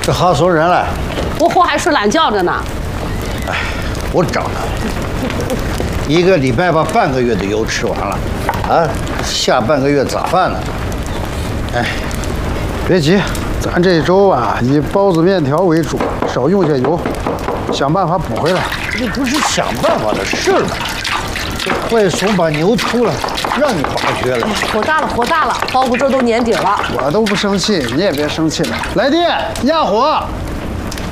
这好送人了。 我货还睡懒觉着呢。 哎，我找他，一个礼拜把半个月的油吃完了，啊，下半个月咋办呢？哎， 别急，咱这周啊以包子面条为主，少用些油，想办法补回来。 这不是想办法的事儿吗？坏怂把牛偷了，让你拔缺了。 火大了，火大了！包谷这都年底了， 我都不生气，你也别生气了。来弟，压火。